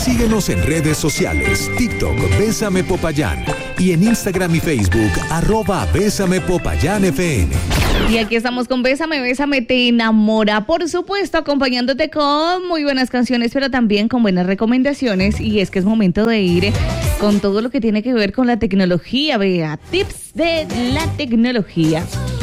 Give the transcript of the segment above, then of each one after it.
Síguenos en redes sociales, TikTok, Bésame Popayán, y en Instagram y Facebook, @Bésame Popayán FM. Y aquí estamos con Bésame, Bésame te enamora, por supuesto, acompañándote con muy buenas canciones, pero también con buenas recomendaciones, y es que es momento de ir con todo lo que tiene que ver con la tecnología, vea, tips de la tecnología.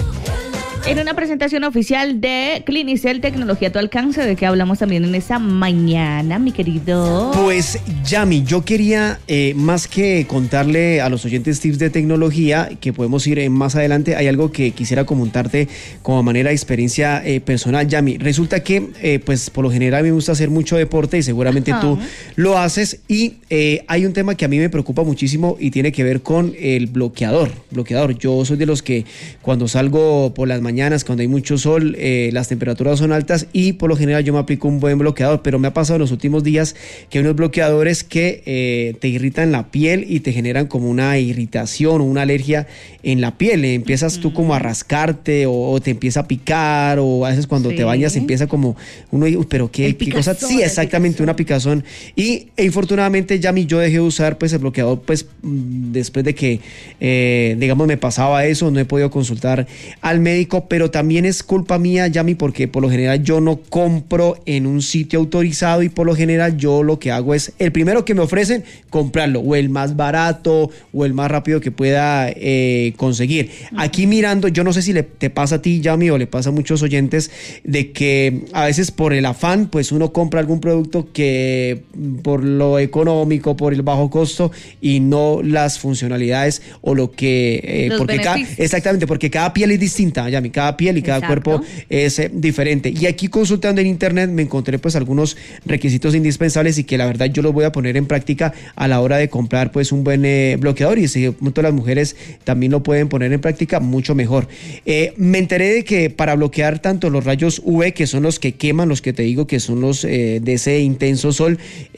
En una presentación oficial de Clinicel, tecnología a tu alcance, ¿de qué hablamos también en esta mañana, mi querido? Pues, Yami, yo quería, más que contarle a los oyentes tips de tecnología, que podemos ir más adelante, hay algo que quisiera comentarte como manera de experiencia personal, Yami. Resulta que, pues, por lo general me gusta hacer mucho deporte y seguramente tú lo haces, y hay un tema que a mí me preocupa muchísimo y tiene que ver con el bloqueador. Yo soy de los que cuando salgo por las mañanas, cuando hay mucho sol, las temperaturas son altas y por lo general yo me aplico un buen bloqueador, pero me ha pasado en los últimos días que hay unos bloqueadores que te irritan la piel y te generan como una irritación o una alergia en la piel. Empiezas tú como a rascarte o te empieza a picar, o a veces cuando te bañas empieza como uno, pero qué cosa. Sí, exactamente, una picazón. Y infortunadamente, Yami, yo dejé de usar pues el bloqueador pues después de que digamos me pasaba eso. No he podido consultar al médico, pero también es culpa mía, Yami, porque por lo general yo no compro en un sitio autorizado, y por lo general yo lo que hago es el primero que me ofrecen, comprarlo, o el más barato o el más rápido que pueda conseguir. Aquí mirando, yo no sé si te pasa a ti, Yami, o le pasa a muchos oyentes, de que a veces por el afán pues uno compra algún producto que por lo económico, por el bajo costo, y no las funcionalidades o lo que exactamente, porque cada piel es distinta, Yami, cada piel y cada cuerpo es diferente. Y aquí consultando en internet me encontré pues algunos requisitos indispensables, y que la verdad yo los voy a poner en práctica a la hora de comprar pues un buen bloqueador, y si de pronto las mujeres también lo pueden poner en práctica, mucho mejor. Me enteré de que para bloquear tanto los rayos UV, que son los que queman, los que te digo que son los de ese intenso sol,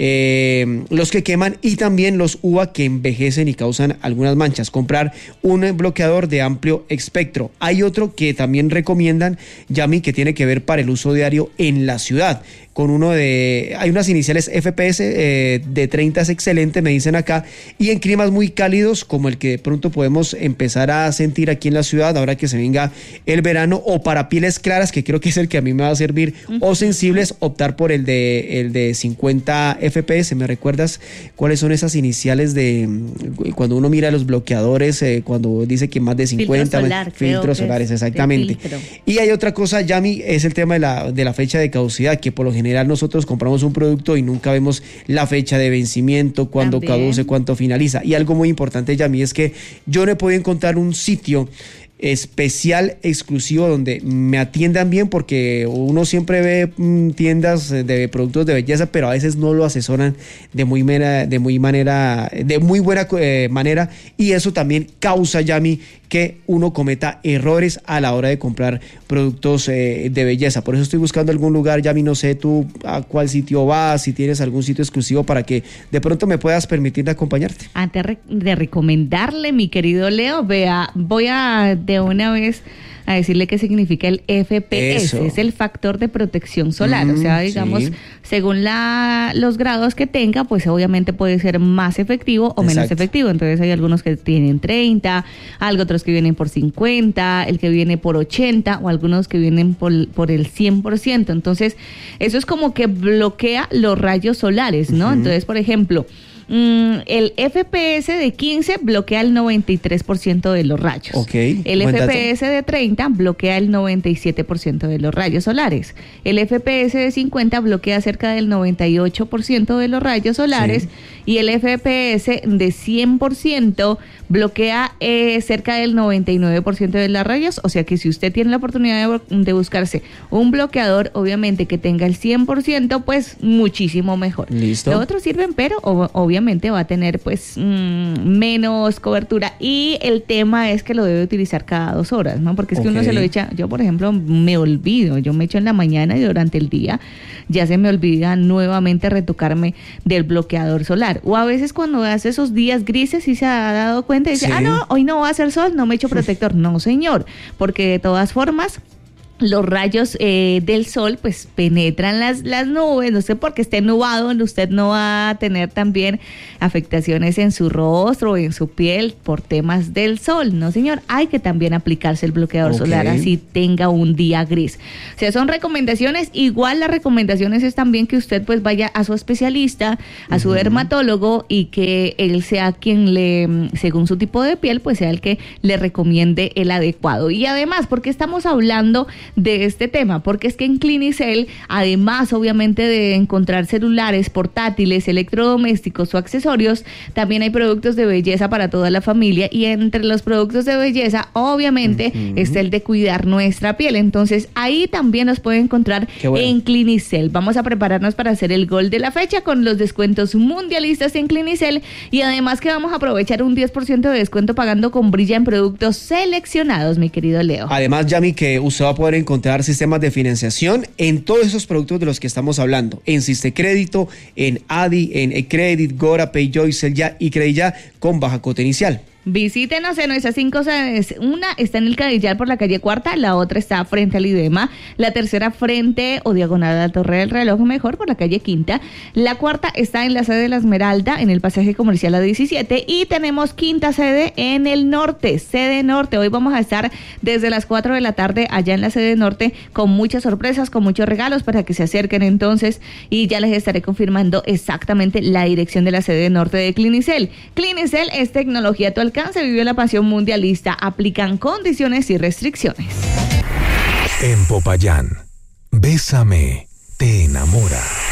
los que queman, y también los UVA que envejecen y causan algunas manchas, comprar un bloqueador de amplio espectro. Hay otro que también recomiendan, Yami, que tiene que ver para el uso diario en la ciudad. Hay unas iniciales FPS de 30, es excelente, me dicen acá, y en climas muy cálidos como el que de pronto podemos empezar a sentir aquí en la ciudad ahora que se venga el verano, o para pieles claras, que creo que es el que a mí me va a servir, o sensibles, optar por el de 50 FPS. ¿Me recuerdas cuáles son esas iniciales de cuando uno mira los bloqueadores, cuando dice que más de 50 filtros solares, exactamente? Y hay otra cosa, Yami, es el tema de la fecha de caducidad, que por lo general nosotros compramos un producto y nunca vemos la fecha de vencimiento, cuándo caduce, cuánto finaliza. Y algo muy importante, Yami, es que yo no he podido encontrar un sitio especial, exclusivo, donde me atiendan bien, porque uno siempre ve tiendas de productos de belleza, pero a veces no lo asesoran de muy buena manera, y eso también causa, Yami, que uno cometa errores a la hora de comprar productos de belleza. Por eso estoy buscando algún lugar, Yami, no sé tú a cuál sitio vas, si tienes algún sitio exclusivo para que de pronto me puedas permitir acompañarte. Antes de recomendarle, mi querido Leo, vea, voy a de una vez a decirle qué significa el FPS. Eso. Es el factor de protección solar, o sea, digamos, según los grados que tenga, pues obviamente puede ser más efectivo o menos efectivo. Entonces hay algunos que tienen 30, otros que vienen por 50, el que viene por 80, o algunos que vienen por el 100%. Entonces eso es como que bloquea los rayos solares, ¿no? Entonces, por ejemplo, el FPS de 15 bloquea el 93% de los rayos. El FPS de 30 bloquea el 97% de los rayos solares. El FPS de 50 bloquea cerca del 98% de los rayos solares. Y el FPS de 100% bloquea cerca del 99% de las rayos. O sea que si usted tiene la oportunidad de buscarse un bloqueador, obviamente que tenga el 100%, pues muchísimo mejor. Listo. Los otros sirven, pero obviamente va a tener pues menos cobertura, y el tema es que lo debe utilizar cada 2 horas, ¿no? Porque es que uno se lo echa, yo por ejemplo me olvido, yo me echo en la mañana y durante el día ya se me olvida nuevamente retocarme del bloqueador solar, o a veces cuando hace esos días grises y se ha dado cuenta y dice, no, hoy no va a hacer sol, no me echo protector. No, señor, porque de todas formas los rayos del sol pues penetran las nubes, no sé por qué esté nubado, usted no va a tener también afectaciones en su rostro o en su piel por temas del sol, no señor, hay que también aplicarse el bloqueador solar así tenga un día gris. O sea, son recomendaciones, igual las recomendaciones es también que usted pues vaya a su especialista, a su dermatólogo y que él sea quien le, según su tipo de piel, pues sea el que le recomiende el adecuado. Y además, ¿por qué estamos hablando de este tema? Porque es que en Clinicel, además obviamente de encontrar celulares, portátiles, electrodomésticos o accesorios, también hay productos de belleza para toda la familia, y entre los productos de belleza obviamente está el de cuidar nuestra piel. Entonces ahí también nos puede encontrar en Clinicel. Vamos a prepararnos para hacer el gol de la fecha con los descuentos mundialistas en Clinicel, y además que vamos a aprovechar un 10% de descuento pagando con Brilla en productos seleccionados, mi querido Leo. Además, Yami, que usted va a poder encontrar sistemas de financiación en todos esos productos de los que estamos hablando, en Sistecrédito, en Adi, en eCredit, Gora, PayJoy, Celya y Credilla con baja cuota inicial. Visítenos en nuestras 5 sedes. Una está en el Cadillal por la calle Cuarta, la otra está frente al IDEMA, la tercera frente o diagonal a la Torre del Reloj, mejor, por la calle Quinta. La cuarta está en la sede de la Esmeralda, en el pasaje comercial A17, y tenemos quinta sede en el norte, sede norte. Hoy vamos a estar desde las 4 de la tarde allá en la sede norte con muchas sorpresas, con muchos regalos para que se acerquen entonces, y ya les estaré confirmando exactamente la dirección de la sede norte de Clinicel. Clinicel es tecnología a tu alcance. Se vive la pasión mundialista. Aplican condiciones y restricciones. En Popayán, Bésame te enamora.